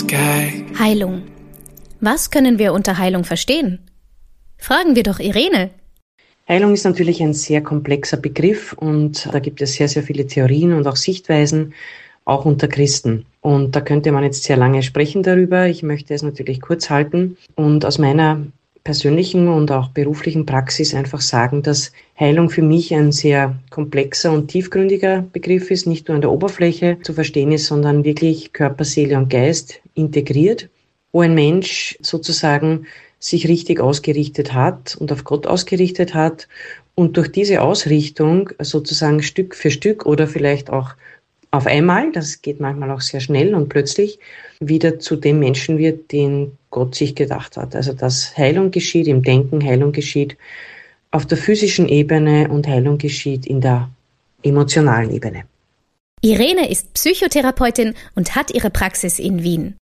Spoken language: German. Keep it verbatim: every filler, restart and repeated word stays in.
sky. Heilung. Was können wir unter Heilung verstehen? Fragen wir doch Irene. Heilung ist natürlich ein sehr komplexer Begriff und da gibt es sehr, sehr viele Theorien und auch Sichtweisen, auch unter Christen. Und da könnte man jetzt sehr lange sprechen darüber. Ich möchte es natürlich kurz halten und aus meiner persönlichen und auch beruflichen Praxis einfach sagen, dass Heilung für mich ein sehr komplexer und tiefgründiger Begriff ist, nicht nur an der Oberfläche zu verstehen ist, sondern wirklich Körper, Seele und Geist integriert, wo ein Mensch sozusagen sich richtig ausgerichtet hat und auf Gott ausgerichtet hat und durch diese Ausrichtung sozusagen Stück für Stück oder vielleicht auch auf einmal, das geht manchmal auch sehr schnell und plötzlich, wieder zu dem Menschen wird, den Gott sich gedacht hat. Also dass Heilung geschieht im Denken, Heilung geschieht auf der physischen Ebene und Heilung geschieht in der emotionalen Ebene. Irene ist Psychotherapeutin und hat ihre Praxis in Wien.